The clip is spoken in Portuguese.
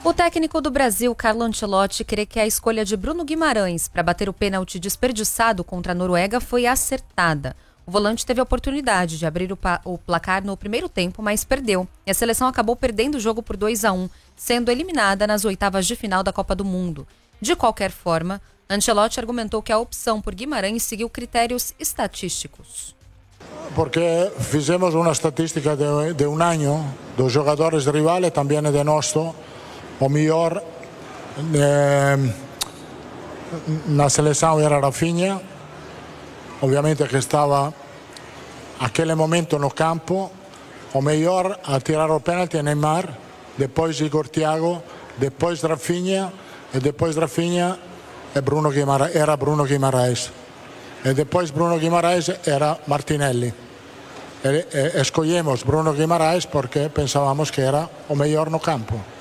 O técnico do Brasil, Carlo Ancelotti, crê que a escolha de Bruno Guimarães para bater o pênalti desperdiçado contra a Noruega foi acertada. O volante teve a oportunidade de abrir o placar no primeiro tempo, mas perdeu. E a seleção acabou perdendo o jogo por 2-1, sendo eliminada nas oitavas de final da Copa do Mundo. De qualquer forma, Ancelotti argumentou que a opção por Guimarães seguiu critérios estatísticos. Porque fizemos uma estatística de um ano dos jogadores rivais, também de nosso. O melhor na seleção era Rafinha, obviamente que estava naquele momento no campo. O melhor a tirar o pênalti é Neymar, depois Igor Thiago, depois Rafinha, e depois Rafinha era Bruno Guimarães, e depois Bruno Guimarães era Martinelli. Escolhemos Bruno Guimarães porque pensávamos que era o melhor no campo.